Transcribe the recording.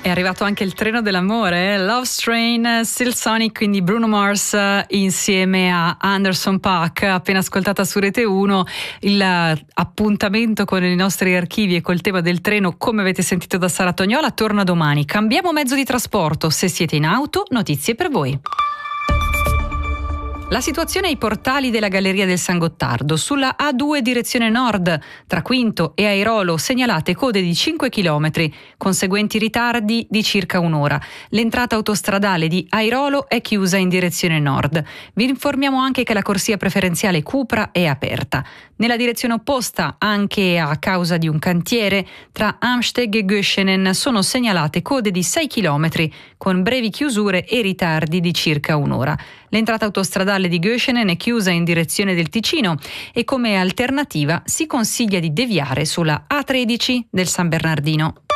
È arrivato anche il treno dell'amore, Love Train, Still Sonic, quindi Bruno Mars insieme a Anderson .Paak, appena ascoltata su Rete 1, appuntamento con i nostri archivi e col tema del treno, come avete sentito da Sara Tognola, torna domani. Cambiamo mezzo di trasporto, se siete in auto, notizie per voi. La situazione ai portali della Galleria del San Gottardo. Sulla A2 direzione nord, tra Quinto e Airolo, segnalate code di 5 km, conseguenti ritardi di circa un'ora. L'entrata autostradale di Airolo è chiusa in direzione nord. Vi informiamo anche che la corsia preferenziale Cupra è aperta. Nella direzione opposta, anche a causa di un cantiere, tra Amsteg e Göschenen sono segnalate code di 6 km, con brevi chiusure e ritardi di circa un'ora. L'entrata autostradale di Göschenen è chiusa in direzione del Ticino e come alternativa si consiglia di deviare sulla A13 del San Bernardino.